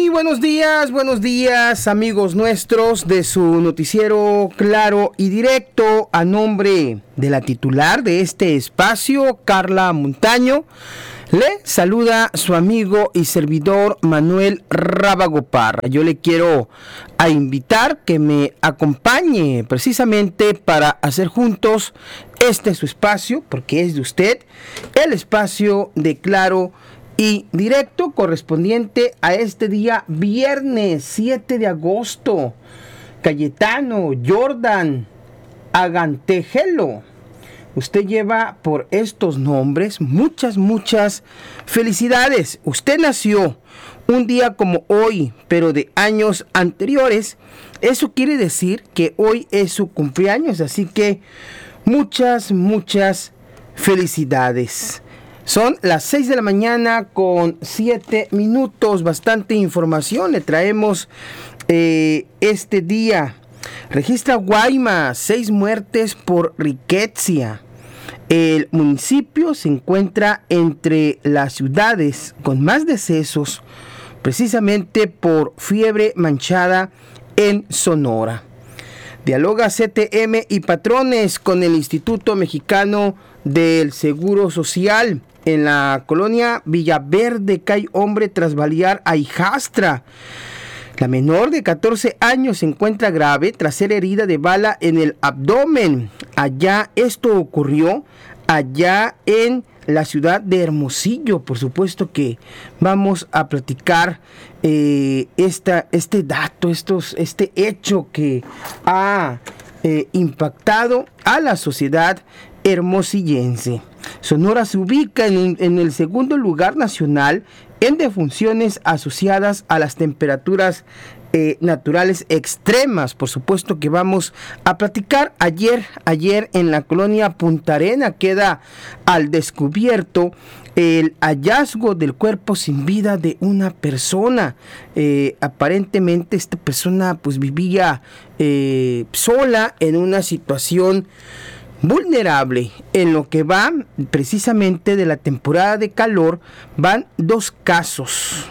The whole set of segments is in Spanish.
buenos días amigos nuestros de su noticiero Claro y Directo. A nombre de la titular de este espacio, Carla Montaño, le saluda su amigo y servidor Manuel Rábago Parra. Yo le quiero invitar que me acompañe precisamente para hacer juntos este su espacio, porque es de usted, el espacio de Claro y Directo, correspondiente a este día viernes 7 de agosto. Cayetano Jordan Agantejelo, usted lleva por estos nombres muchas felicidades. Usted nació un día como hoy, pero de años anteriores. Eso quiere decir que hoy es su cumpleaños, así que muchas felicidades. Son las 6 de la mañana con 7 minutos. Bastante información le traemos este día. Registra Guaymas 6 muertes por riqueza. El municipio se encuentra entre las ciudades con más decesos, precisamente por fiebre manchada en Sonora. Dialoga CTM y patrones con el Instituto Mexicano del Seguro Social. En la colonia Villaverde cae hombre tras balear a hijastra. La menor de 14 años se encuentra grave tras ser herida de bala en el abdomen. Esto ocurrió allá en la ciudad de Hermosillo. Por supuesto que vamos a platicar este dato, este hecho que ha impactado a la sociedad hermosillense. Sonora se ubica en el segundo lugar nacional en defunciones asociadas a las temperaturas naturales extremas. Por supuesto que vamos a platicar. Ayer en la colonia Punta Arena queda al descubierto el hallazgo del cuerpo sin vida de una persona. Aparentemente esta persona pues vivía sola en una situación vulnerable. En lo que va precisamente de la temporada de calor, van dos casos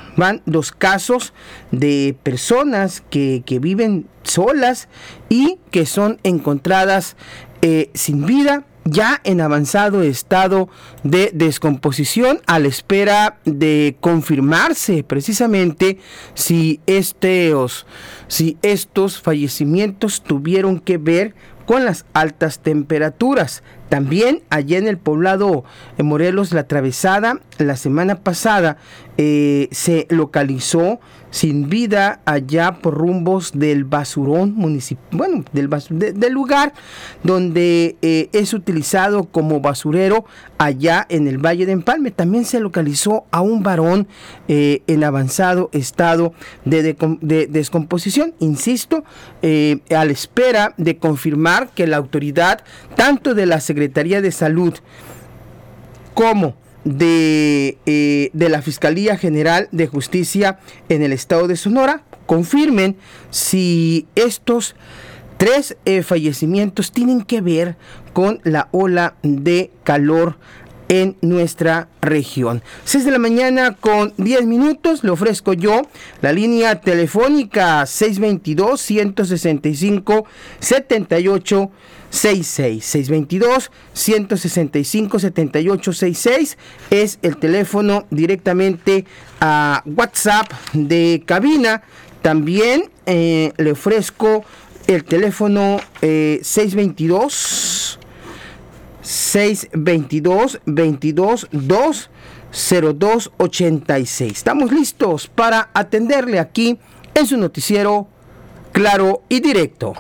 de personas que viven solas y que son encontradas sin vida, ya en avanzado estado de descomposición, a la espera de confirmarse precisamente si estos fallecimientos tuvieron que ver con las altas temperaturas. También allá en el poblado de Morelos La Atravesada, la semana pasada se localizó sin vida allá por rumbos del basurón municipal, del lugar donde es utilizado como basurero allá en el Valle de Empalme. También se localizó a un varón en avanzado estado de descomposición, insisto, a la espera de confirmar que la autoridad, tanto de la Secretaría de Salud como de la Fiscalía General de Justicia en el estado de Sonora, confirmen si estos 3 fallecimientos tienen que ver con la ola de calor en nuestra región. 6 de la mañana con 10 minutos, le ofrezco yo la línea telefónica 622-165-7866. 622-165-7866 es el teléfono directamente a WhatsApp de cabina. También le ofrezco el teléfono 622-22-20286. Estamos listos para atenderle aquí en su noticiero Claro y Directo.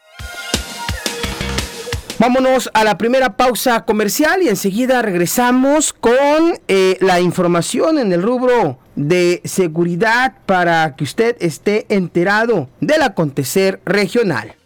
Vámonos a la primera pausa comercial y enseguida regresamos con la información en el rubro de seguridad para que usted esté enterado del acontecer regional.